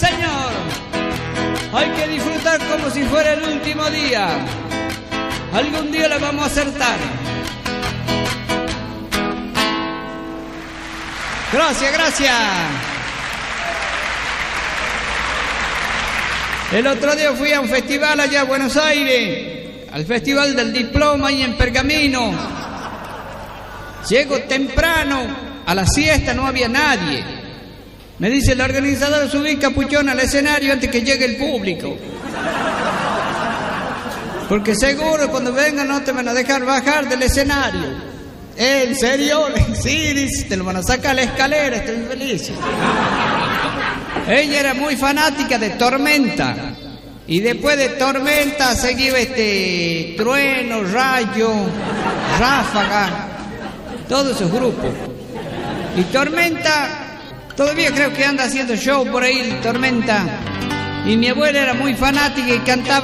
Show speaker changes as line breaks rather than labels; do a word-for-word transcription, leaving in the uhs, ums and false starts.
señor. Hay que disfrutar como si fuera el último día. Algún día la vamos a acertar. Gracias, gracias. El otro día fui a un festival allá a Buenos Aires, al Festival del Diploma ahí en Pergamino. Llego temprano, a la siesta no había nadie. Me dice el organizador, subí capuchón al escenario antes que llegue el público. Porque seguro cuando vengan no te van a dejar bajar del escenario. ¿Eh, ¿En serio? Sí, dice, te lo van a sacar a la escalera, estoy feliz. Ella era muy fanática de Tormenta. Y después de Tormenta seguía este Trueno, Rayo, Ráfaga, todos esos grupos. Y Tormenta, todavía creo que anda haciendo show por ahí, Tormenta. Y mi abuela era muy fanática y cantaba